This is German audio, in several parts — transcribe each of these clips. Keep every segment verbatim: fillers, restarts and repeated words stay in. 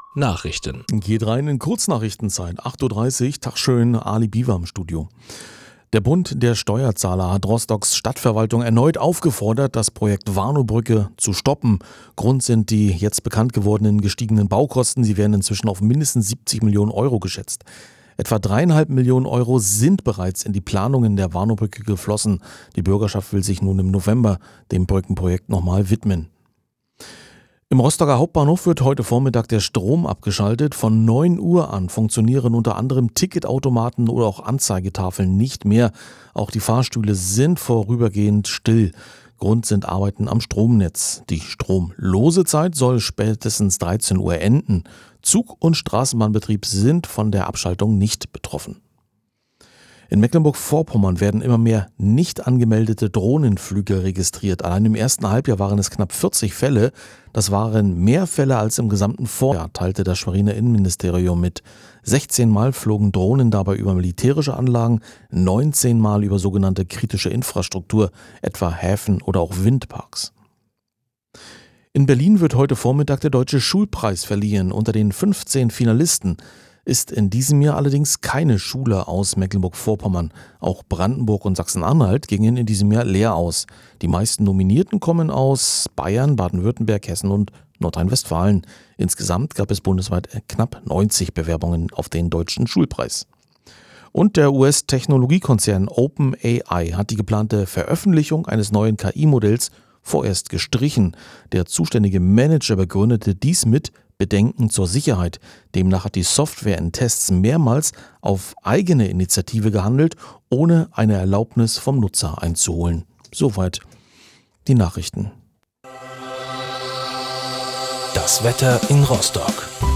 Nachrichten. Geht rein in Kurznachrichtenzeit. acht Uhr dreißig, Tag schön, Ali Biwa im Studio. Der Bund der Steuerzahler hat Rostocks Stadtverwaltung erneut aufgefordert, das Projekt Warnow-Brücke zu stoppen. Grund sind die jetzt bekannt gewordenen gestiegenen Baukosten. Sie werden inzwischen auf mindestens siebzig Millionen Euro geschätzt. Etwa dreieinhalb Millionen Euro sind bereits in die Planungen der Warnow-Brücke geflossen. Die Bürgerschaft will sich nun im November dem Brückenprojekt nochmal widmen. Im Rostocker Hauptbahnhof wird heute Vormittag der Strom abgeschaltet. Von neun Uhr an funktionieren unter anderem Ticketautomaten oder auch Anzeigetafeln nicht mehr. Auch die Fahrstühle sind vorübergehend still. Grund sind Arbeiten am Stromnetz. Die stromlose Zeit soll spätestens dreizehn Uhr enden. Zug- und Straßenbahnbetrieb sind von der Abschaltung nicht betroffen. In Mecklenburg-Vorpommern werden immer mehr nicht angemeldete Drohnenflüge registriert. Allein im ersten Halbjahr waren es knapp vierzig Fälle. Das waren mehr Fälle als im gesamten Vorjahr, teilte das Schweriner Innenministerium mit. sechzehn Mal flogen Drohnen dabei über militärische Anlagen, neunzehn Mal über sogenannte kritische Infrastruktur, etwa Häfen oder auch Windparks. In Berlin wird heute Vormittag der Deutsche Schulpreis verliehen. Unter den fünfzehn Finalisten ist in diesem Jahr allerdings keine Schule aus Mecklenburg-Vorpommern. Auch Brandenburg und Sachsen-Anhalt gingen in diesem Jahr leer aus. Die meisten Nominierten kommen aus Bayern, Baden-Württemberg, Hessen und Nordrhein-Westfalen. Insgesamt gab es bundesweit knapp neunzig Bewerbungen auf den Deutschen Schulpreis. Und der U S-Technologiekonzern OpenAI hat die geplante Veröffentlichung eines neuen K I-Modells vorerst gestrichen. Der zuständige Manager begründete dies mit Bedenken zur Sicherheit. Demnach hat die Software in Tests mehrmals auf eigene Initiative gehandelt, ohne eine Erlaubnis vom Nutzer einzuholen. Soweit die Nachrichten. Das Wetter in Rostock.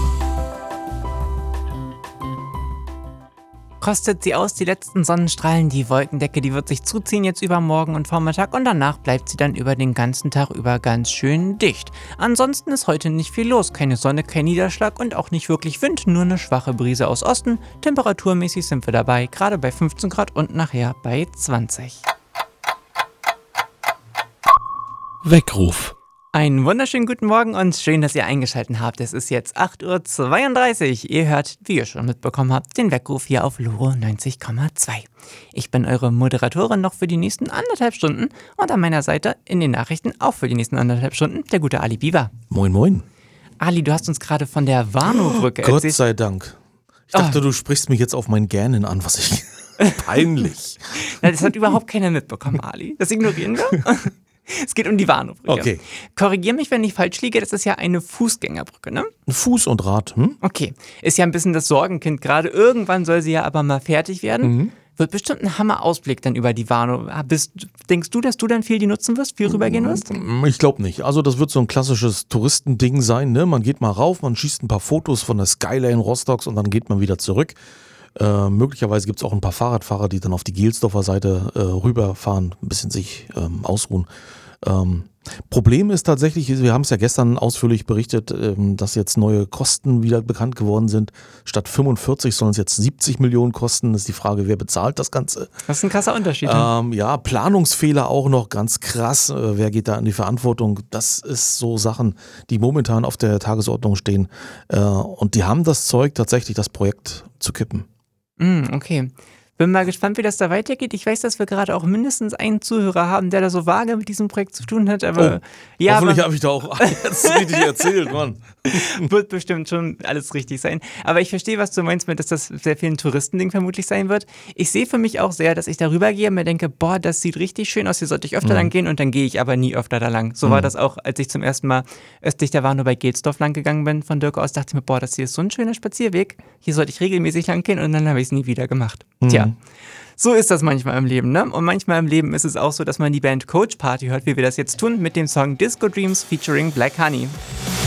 Kostet sie aus, die letzten Sonnenstrahlen. Die Wolkendecke, die wird sich zuziehen jetzt über Morgen und Vormittag und danach bleibt sie dann über den ganzen Tag über ganz schön dicht. Ansonsten ist heute nicht viel los. Keine Sonne, kein Niederschlag und auch nicht wirklich Wind, nur eine schwache Brise aus Osten. Temperaturmäßig sind wir dabei, gerade bei fünfzehn Grad und nachher bei zwanzig. Weckruf. Einen wunderschönen guten Morgen und schön, dass ihr eingeschaltet habt. Es ist jetzt acht Uhr zweiunddreißig. Ihr hört, wie ihr schon mitbekommen habt, den Weckruf hier auf Loro neunzig Komma zwei. Ich bin eure Moderatorin noch für die nächsten anderthalb Stunden und an meiner Seite in den Nachrichten auch für die nächsten anderthalb Stunden der gute Ali Biwa. Moin, moin. Ali, du hast uns gerade von der Warnow-Brücke Gott erzählt. sei Dank. Ich dachte, oh. du sprichst mich jetzt auf mein Gähnen an, was ich... Peinlich. Das hat überhaupt keiner mitbekommen, Ali. Das ignorieren wir. Es geht um die Warnow-Brücke. Okay. Korrigier mich, wenn ich falsch liege, das ist ja eine Fußgängerbrücke, ne? Fuß und Rad, hm? Okay. Ist ja ein bisschen das Sorgenkind gerade. Irgendwann soll sie ja aber mal fertig werden. Mhm. Wird bestimmt ein Hammer-Ausblick dann über die Warnow. Bist, denkst du, dass du dann viel die nutzen wirst, viel rübergehen wirst? Ich glaube nicht. Also das wird so ein klassisches Touristending sein, ne? Man geht mal rauf, man schießt ein paar Fotos von der Skyline Rostocks und dann geht man wieder zurück. Äh, möglicherweise gibt es auch ein paar Fahrradfahrer, die dann auf die Gelsdorfer Seite äh, rüberfahren, ein bisschen sich ähm, ausruhen. Ähm, Problem ist tatsächlich, wir haben es ja gestern ausführlich berichtet, ähm, dass jetzt neue Kosten wieder bekannt geworden sind. Statt fünfundvierzig sollen es jetzt siebzig Millionen kosten. Das ist die Frage, wer bezahlt das Ganze? Das ist ein krasser Unterschied. Ähm, ja, Planungsfehler auch noch, ganz krass. Äh, wer geht da in die Verantwortung? Das ist so Sachen, die momentan auf der Tagesordnung stehen. Äh, und die haben das Zeug, tatsächlich das Projekt zu kippen. Mm, okay. Bin mal gespannt, wie das da weitergeht. Ich weiß, dass wir gerade auch mindestens einen Zuhörer haben, der da so vage mit diesem Projekt zu tun hat. Aber oh, ja, hoffentlich habe ich da auch jetzt richtig erzählt, Mann. Wird bestimmt schon alles richtig sein. Aber ich verstehe, was du meinst mit, dass das sehr viel ein Touristending vermutlich sein wird. Ich sehe für mich auch sehr, dass ich darüber gehe und mir denke, boah, das sieht richtig schön aus, hier sollte ich öfter mhm. lang gehen und dann gehe ich aber nie öfter da lang. So mhm. war das auch, als ich zum ersten Mal östlich der Warnow bei Gelsdorf lang gegangen bin von Dirk aus, dachte ich mir, boah, das hier ist so ein schöner Spazierweg, hier sollte ich regelmäßig lang gehen und dann habe ich es nie wieder gemacht. Mhm. Tja. So ist das manchmal im Leben, ne? Und manchmal im Leben ist es auch so, dass man die Band Coach Party hört, wie wir das jetzt tun, mit dem Song Disco Dreams featuring Black Honey.